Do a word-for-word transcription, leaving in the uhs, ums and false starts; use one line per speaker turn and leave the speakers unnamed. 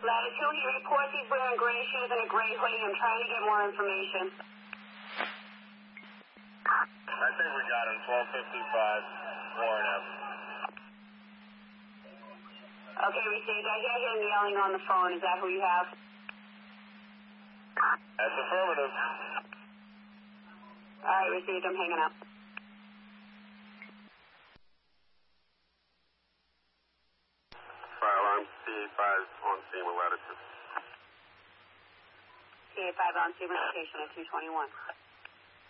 Latitude, he reports he's wearing gray shoes and a gray hoodie. I'm trying to get more information.
I think we got him, twelve fifty-five, Warren Avenue.
Okay, received. I hear him yelling on the phone. Is that who you have?
That's affirmative.
All right, received. I'm hanging up.
Fire alarm, C eighty-five on scene with latitude.
C eighty-five on scene, location at two twenty-one.